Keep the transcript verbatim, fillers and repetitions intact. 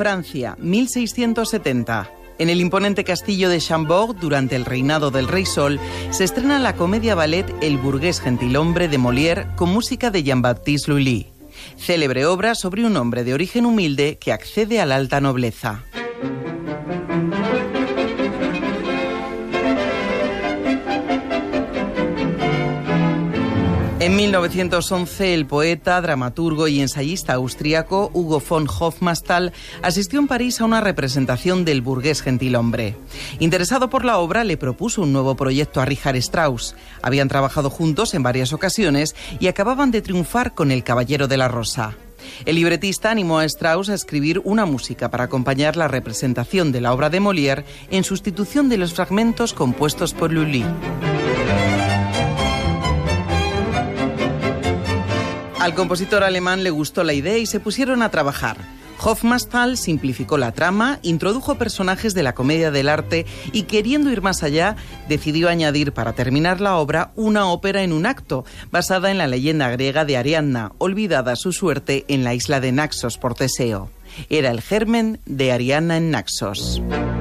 Francia, mil seiscientos setenta. En el imponente castillo de Chambord, durante el reinado del Rey Sol, se estrena la comedia ballet El burgués gentilhombre de Molière con música de Jean-Baptiste Lully. Célebre obra sobre un hombre de origen humilde que accede a la alta nobleza. En mil novecientos once, el poeta, dramaturgo y ensayista austríaco Hugo von Hofmannsthal asistió en París a una representación del burgués gentilhombre. Interesado por la obra, le propuso un nuevo proyecto a Richard Strauss. Habían trabajado juntos en varias ocasiones y acababan de triunfar con El Caballero de la Rosa. El libretista animó a Strauss a escribir una música para acompañar la representación de la obra de Molière en sustitución de los fragmentos compuestos por Lully. Al compositor alemán le gustó la idea y se pusieron a trabajar. Hofmannsthal simplificó la trama, introdujo personajes de la comedia del arte y, queriendo ir más allá, decidió añadir para terminar la obra una ópera en un acto, basada en la leyenda griega de Ariadna, olvidada su suerte en la isla de Naxos por Teseo. Era el germen de Ariadna en Naxos.